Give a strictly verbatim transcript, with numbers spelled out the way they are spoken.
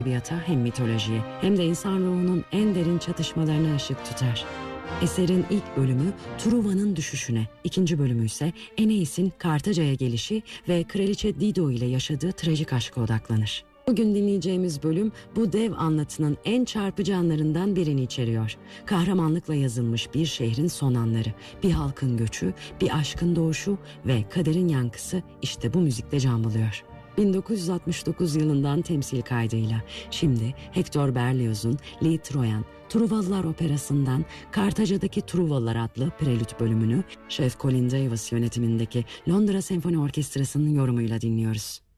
edebiyata hem mitolojiye hem de insan ruhunun en derin çatışmalarına ışık tutar. Eserin ilk bölümü Truva'nın düşüşüne, ikinci bölümü ise Eneis'in Kartaca'ya gelişi ve Kraliçe Dido ile yaşadığı trajik aşka odaklanır. Bugün dinleyeceğimiz bölüm bu dev anlatının en çarpıcı anlarından birini içeriyor. Kahramanlıkla yazılmış bir şehrin son anları, bir halkın göçü, bir aşkın doğuşu ve kaderin yankısı işte bu müzikte can buluyor. bin dokuz yüz altmış dokuz yılından temsil kaydıyla şimdi Hector Berlioz'un Lee Troyan, Truvalılar Operası'ndan Kartaca'daki Truvalılar adlı prelüt bölümünü Şef Colin Davis yönetimindeki Londra Senfoni Orkestrası'nın yorumuyla dinliyoruz.